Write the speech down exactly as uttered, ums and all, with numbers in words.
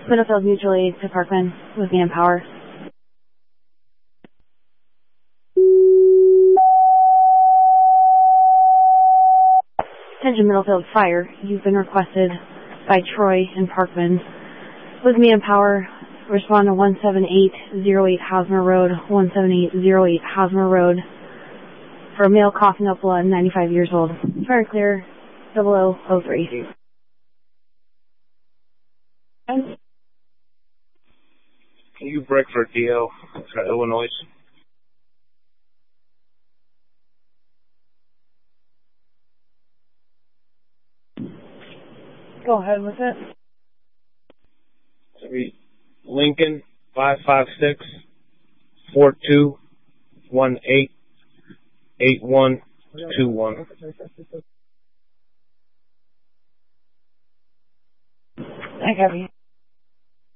Middlefield Mutual Aid to Parkman with Manpower. Attention Middlefield Fire, you've been requested by Troy and Parkman with Manpower. Respond to one seven eight zero eight Hosmer Road, one seven eight zero eight Hosmer Road for a male coughing up blood, ninety-five years old. Fire clear, double O oh three. Can you break for D O for Illinois? Go ahead with it. Lincoln five five six four two one eight eight one two one. I have you.